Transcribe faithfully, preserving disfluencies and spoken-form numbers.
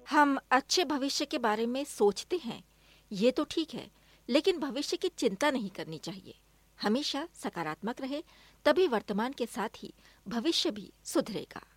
हम अच्छे भविष्य के बारे में सोचते हैं, ये तो ठीक है, लेकिन भविष्य की चिंता नहीं करनी चाहिए। हमेशा सकारात्मक रहे, तभी वर्तमान के साथ ही भविष्य भी सुधरेगा।